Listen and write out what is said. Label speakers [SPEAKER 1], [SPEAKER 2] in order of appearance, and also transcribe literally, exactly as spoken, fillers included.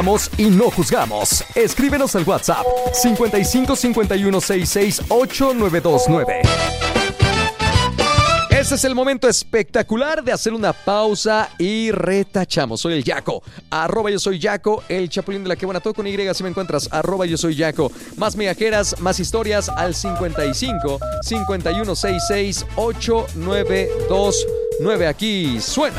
[SPEAKER 1] Y no juzgamos. Escríbenos al WhatsApp cincuenta y cinco cincuenta y uno sesenta y seis ocho nueve dos nueve. Este es el momento espectacular de hacer una pausa y retachamos. Soy el Yaco, arroba yo soy Yaco, el chapulín de la que buena, todo con Y si me encuentras, arroba yo soy Yaco. Más migajeras, más historias al cincuenta y cinco cincuenta y uno sesenta y seis ocho nueve dos nueve. Aquí suena